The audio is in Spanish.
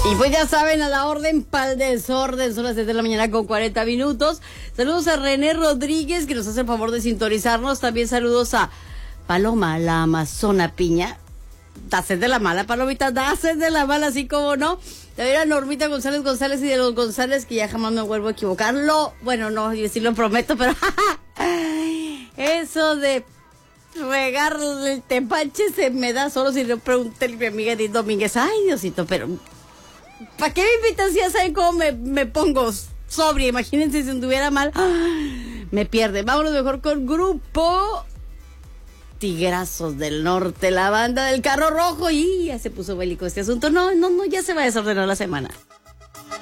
Y pues ya saben, a la orden pa'l desorden, son las 7 de la mañana con 40 minutos. Saludos a René Rodríguez, que nos hace el favor de sintonizarnos. También saludos a Paloma, la Amazona Piña. Dase de la mala, Palomita, dase de la mala, así como no. También a Normita González y de los González, que ya jamás me vuelvo a equivocarlo. Bueno, no, yo sí lo prometo, pero eso de regar el tepache se me da solo si le pregunté a mi amiga Edith Domínguez. Ay, Diosito, pero ¿para qué me invitan si ya saben cómo me pongo sobria? Imagínense si anduviera mal. Me pierde. Vámonos mejor con Grupo Tigrazos del Norte, la banda del Carro Rojo. Y ya se puso bélico este asunto. No, ya se va a desordenar la semana.